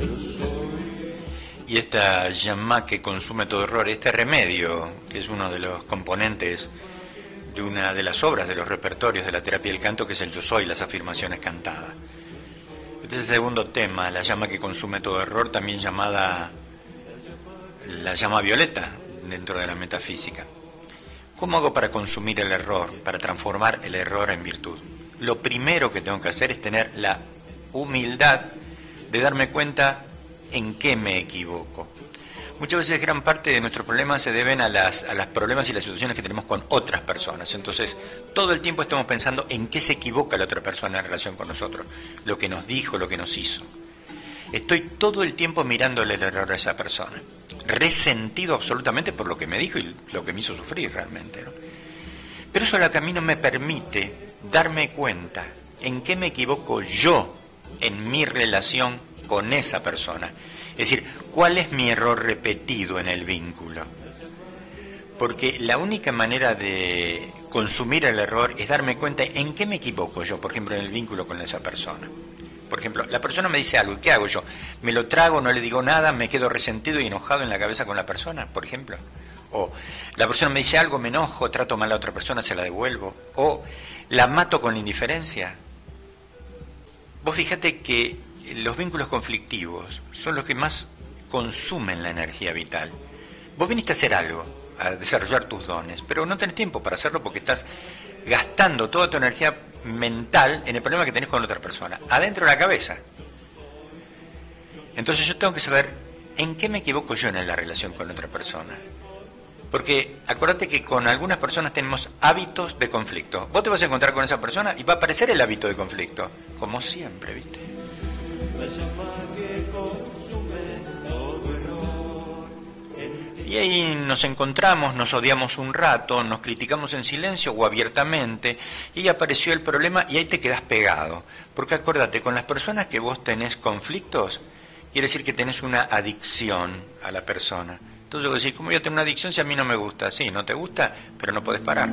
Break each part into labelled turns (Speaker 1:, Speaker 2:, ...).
Speaker 1: Y esta llama que consume todo error, este remedio, que es uno de los componentes de una de las obras de los repertorios de la terapia del canto, que es el yo soy, las afirmaciones cantadas. Este es el segundo tema, la llama que consume todo error, también llamada la llama violeta dentro de la metafísica. ¿Cómo hago para consumir el error, para transformar el error en virtud? Lo primero que tengo que hacer es tener la humildad de darme cuenta en qué me equivoco. Muchas veces gran parte de nuestros problemas se deben a los problemas y las situaciones que tenemos con otras personas. Entonces, todo el tiempo estamos pensando en qué se equivoca la otra persona en relación con nosotros, lo que nos dijo, lo que nos hizo. Estoy todo el tiempo mirándole el error a esa persona, resentido absolutamente por lo que me dijo y lo que me hizo sufrir realmente, ¿no? Pero eso a mí no me permite darme cuenta en qué me equivoco yo en mi relación con esa persona. Es decir, ¿cuál es mi error repetido en el vínculo? Porque la única manera de consumir el error es darme cuenta en qué me equivoco yo, por ejemplo, en el vínculo con esa persona. Por ejemplo, la persona me dice algo, ¿y qué hago yo? ¿Me lo trago, no le digo nada, me quedo resentido y enojado en la cabeza con la persona, por ejemplo? O la persona me dice algo, me enojo, trato mal a otra persona, se la devuelvo. O la mato con la indiferencia. Vos fíjate que los vínculos conflictivos son los que más consumen la energía vital. Vos viniste a hacer algo, a desarrollar tus dones, pero no tenés tiempo para hacerlo porque estás gastando toda tu energía mental en el problema que tenés con otra persona, adentro de la cabeza. Entonces yo tengo que saber en qué me equivoco yo en la relación con otra persona. Porque acuérdate que con algunas personas tenemos hábitos de conflicto. Vos te vas a encontrar con esa persona y va a aparecer el hábito de conflicto, como siempre, ¿viste? Y ahí nos encontramos, nos odiamos un rato, nos criticamos en silencio o abiertamente, y ahí apareció el problema y ahí te quedás pegado. Porque acuérdate, con las personas que vos tenés conflictos, quiere decir que tenés una adicción a la persona. Entonces vos decís, ¿cómo voy a tener una adicción si a mí no me gusta? Sí, no te gusta, pero no podés parar.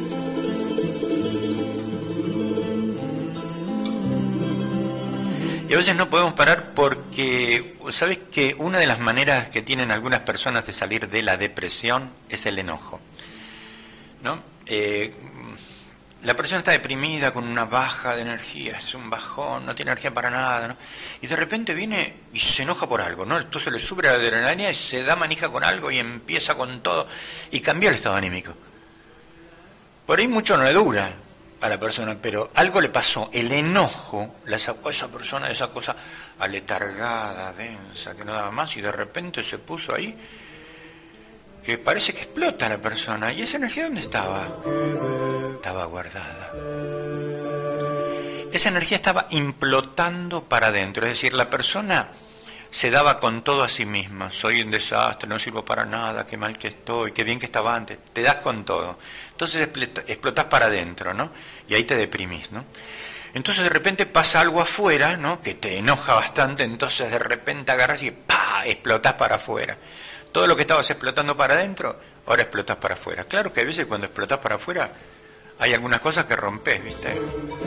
Speaker 1: Y a veces no podemos parar porque, ¿sabes que una de las maneras que tienen algunas personas de salir de la depresión es el enojo? ¿No? La persona está deprimida con una baja de energía, es un bajón, no tiene energía para nada, ¿no? Y de repente viene y se enoja por algo, ¿no? Entonces le sube la adrenalina y se da manija con algo y empieza con todo y cambia el estado anímico. Por ahí mucho no le dura a la persona, pero algo le pasó, el enojo la sacó a esa persona de esa cosa aletargada, densa, que no daba más, y de repente se puso ahí, que parece que explota la persona. ¿Y esa energía dónde estaba? Estaba guardada. Esa energía estaba implotando para adentro, es decir, la persona se daba con todo a sí misma. Soy un desastre, no sirvo para nada, qué mal que estoy, qué bien que estaba antes. Te das con todo. Entonces explotás para adentro, ¿no? Y ahí te deprimís, ¿no? Entonces de repente pasa algo afuera, ¿no? Que te enoja bastante, entonces de repente agarras y ¡pah! Explotás para afuera. Todo lo que estabas explotando para adentro, ahora explotás para afuera. Claro que a veces cuando explotás para afuera hay algunas cosas que rompes, ¿viste?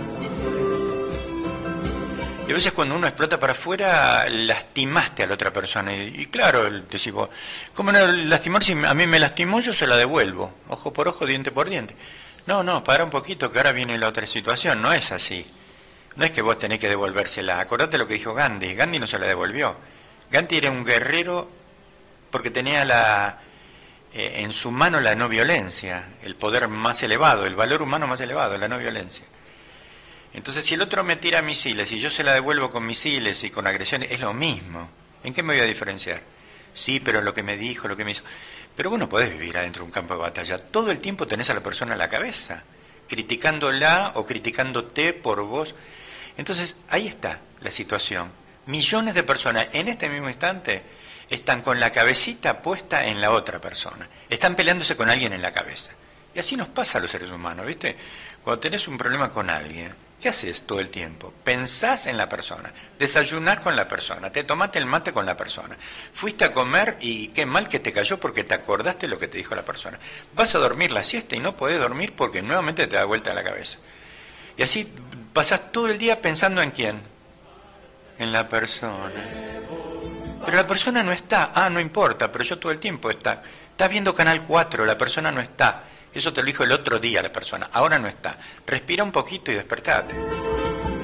Speaker 1: Y a veces cuando uno explota para afuera, lastimaste a la otra persona. Y claro, decís vos, ¿cómo no lastimar? Si a mí me lastimó, yo se la devuelvo. Ojo por ojo, diente por diente. No, para un poquito, que ahora viene la otra situación. No es así. No es que vos tenés que devolvérsela. Acordate lo que dijo Gandhi. Gandhi no se la devolvió. Gandhi era un guerrero porque tenía en su mano la no violencia, el poder más elevado, el valor humano más elevado, la no violencia. Entonces, si el otro me tira misiles y yo se la devuelvo con misiles y con agresiones, es lo mismo. ¿En qué me voy a diferenciar? Sí, pero lo que me dijo, lo que me hizo. Pero vos no podés vivir adentro de un campo de batalla. Todo el tiempo tenés a la persona en la cabeza, criticándola o criticándote por vos. Entonces, ahí está la situación. Millones de personas en este mismo instante están con la cabecita puesta en la otra persona. Están peleándose con alguien en la cabeza. Y así nos pasa a los seres humanos, ¿viste? Cuando tenés un problema con alguien, ¿qué haces todo el tiempo? Pensás en la persona, desayunás con la persona, te tomaste el mate con la persona, fuiste a comer y qué mal que te cayó porque te acordaste lo que te dijo la persona. Vas a dormir la siesta y no podés dormir porque nuevamente te da vuelta la cabeza. Y así pasás todo el día pensando en quién, en la persona. Pero la persona no está. Ah, no importa, pero yo todo el tiempo está. Estás viendo Canal 4, la persona no está. Eso te lo dijo el otro día la persona, ahora no está. Respira un poquito y despertate.